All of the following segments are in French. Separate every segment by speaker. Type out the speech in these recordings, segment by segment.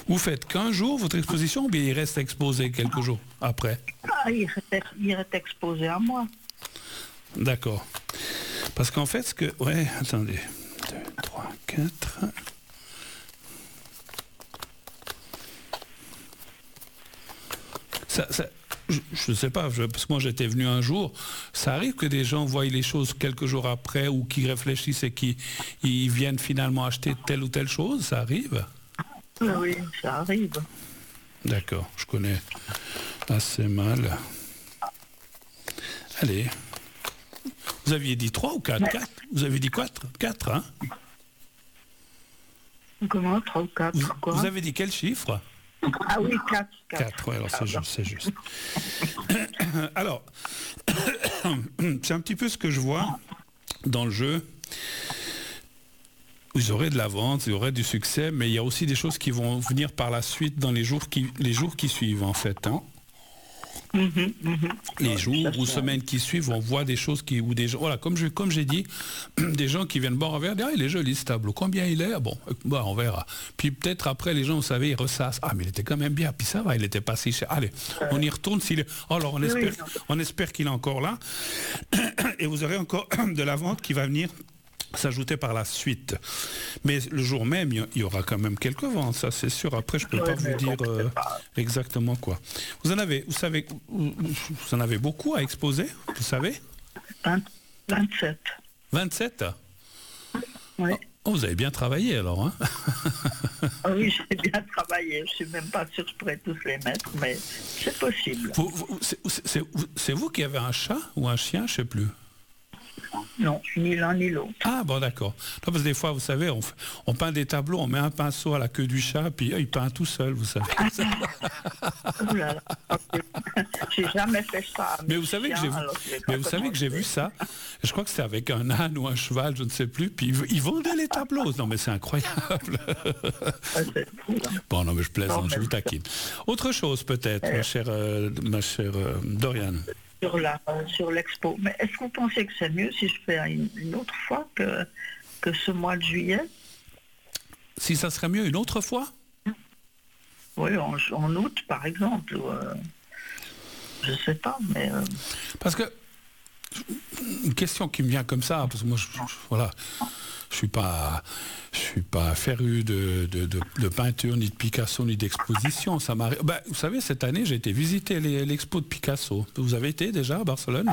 Speaker 1: Vous faites qu'un jour votre exposition ou bien il reste exposé quelques jours après?
Speaker 2: Ah, il reste exposé à moi.
Speaker 1: D'accord. Parce qu'en fait, ce que... Ouais, attendez. 2, 3, 4... Je ne sais pas, parce que moi j'étais venu un jour, ça arrive que des gens voient les choses quelques jours après ou qui réfléchissent et qui ils viennent finalement acheter telle ou telle chose, ça arrive?
Speaker 2: Oui, ça arrive.
Speaker 1: D'accord, je connais assez mal. Allez. Vous aviez dit 3 ou 4? 4. Vous avez dit 4? 4, hein?
Speaker 2: Comment 3 ou 4? Quoi?
Speaker 1: Vous avez dit quel chiffre?
Speaker 2: Ah oui, 4.
Speaker 1: 4, oui, alors c'est juste. Alors, c'est un petit peu ce que je vois dans le jeu. Vous aurez de la vente, vous aurez du succès, mais il y a aussi des choses qui vont venir par la suite dans les jours qui suivent, en fait. Hein. Les jours ou semaines qui suivent, on voit des choses ou des gens, voilà, comme j'ai dit, des gens qui viennent boire un verre, il est joli ce tableau, combien il est? Bon, bah, on verra. Puis peut-être après, les gens, vous savez, ils ressassent, ah mais il était quand même bien, puis ça va, il n'était pas si cher. Allez, on y retourne s'il est. Alors on espère qu'il est encore là, et vous aurez encore de la vente qui va venir s'ajouter par la suite. Mais le jour même, il y aura quand même quelques ventes, ça c'est sûr. Après, je ne peux pas vous dire exactement quoi. Vous en avez beaucoup à exposer, vous savez?
Speaker 2: 27.
Speaker 1: 27?
Speaker 2: Oui.
Speaker 1: Oh, vous avez bien travaillé alors, hein?
Speaker 2: Oui, j'ai bien travaillé. Je ne suis même pas sûre que je pourrais tous les mettre, mais c'est possible.
Speaker 1: C'est vous qui avez un chat ou un chien, je ne sais plus.
Speaker 2: Non, ni l'un ni l'autre.
Speaker 1: Ah bon, d'accord. Parce que des fois, vous savez, on peint des tableaux, on met un pinceau à la queue du chat, puis il peint tout seul, vous savez.
Speaker 2: Oh là là. J'ai jamais fait ça.
Speaker 1: Mais vous savez que j'ai vu ça. Je crois que c'était avec un âne ou un cheval, je ne sais plus. Puis ils vendaient les tableaux. Non mais c'est incroyable. Bon non mais je plaisante, je vous taquine. Autre chose peut-être, ma chère Dorian.
Speaker 2: Sur l'expo. Mais est-ce que vous pensez que c'est mieux si je fais une autre fois que ce mois de juillet?
Speaker 1: Si ça serait mieux une autre fois?
Speaker 2: Oui, en août par exemple. Je sais pas, mais...
Speaker 1: Parce que, une question qui me vient comme ça, parce que moi, je suis pas féru de peinture, ni de Picasso, ni d'exposition. Ça m'arrive. Ben, vous savez, cette année, j'ai été visiter l'expo de Picasso. Vous avez été déjà à Barcelone?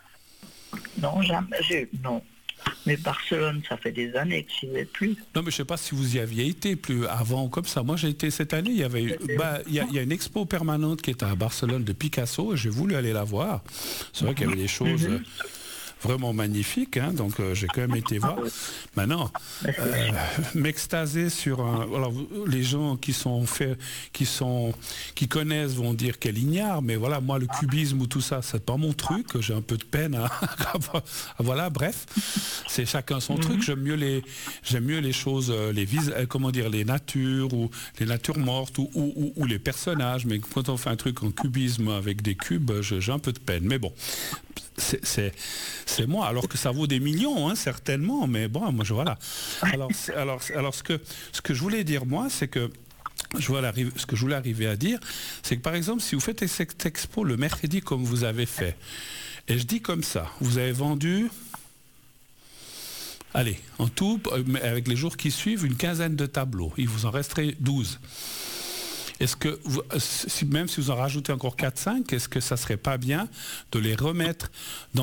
Speaker 2: Non, jamais. Non. Mais Barcelone, ça fait des années que je n'y vais plus.
Speaker 1: Non, mais je ne sais pas si vous y aviez été plus avant ou comme ça. Moi, j'ai été cette année. Il y a une expo permanente qui est à Barcelone de Picasso. Et j'ai voulu aller la voir. C'est vrai qu'il y avait des choses vraiment magnifiques. Hein, donc, j'ai quand même été voir. Maintenant, m'extaser sur alors, les gens qui connaissent vont dire qu'elle ignare. Mais voilà, moi, le cubisme ou tout ça, c'est pas mon truc. J'ai un peu de peine à voilà, bref. C'est chacun son truc. J'aime mieux les choses, les natures ou les natures mortes ou les personnages. Mais quand on fait un truc en cubisme avec des cubes, j'ai un peu de peine. Mais bon, c'est moi. Alors que ça vaut des millions, hein, certainement. Mais bon, moi, voilà. Alors, ce que je voulais dire moi, c'est que ce que je voulais arriver à dire, c'est que par exemple, si vous faites cette expo le mercredi comme vous avez fait, et je dis comme ça, vous avez vendu. Allez, en tout, avec les jours qui suivent, une quinzaine de tableaux. Il vous en resterait 12. Est-ce que, même si vous en rajoutez encore 4-5, est-ce que ça ne serait pas bien de les remettre dans